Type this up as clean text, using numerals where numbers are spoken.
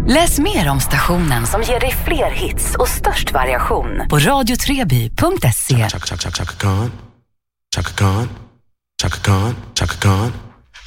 Läs mer om stationen som ger dig fler hits och störst variation på radiotreby.se. Chaka Khan, Chaka Khan, Chaka Khan, Chaka Khan.